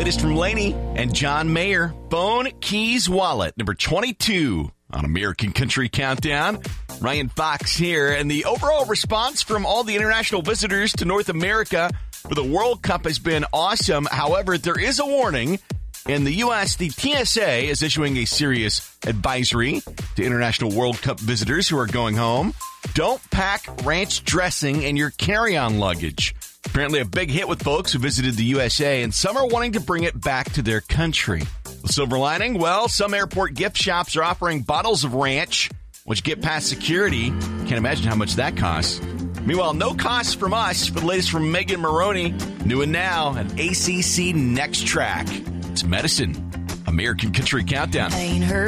latest from Lainey and John Mayer. Phone, keys, wallet, number 22 on American Country Countdown. Ryan Fox here, and the overall response from all the international visitors to North America for the World Cup has been awesome. However, there is a warning. In the U.S., the TSA is issuing a serious advisory to international World Cup visitors who are going home. Don't pack ranch dressing in your carry-on luggage. Apparently a big hit with folks who visited the USA, and some are wanting to bring it back to their country. The silver lining? Well, some airport gift shops are offering bottles of ranch, which get past security. Can't imagine how much that costs. Meanwhile, no costs from us for the latest from Megan Maroney. New and now, an ACC Next Track. It's Medicine. American Country Countdown.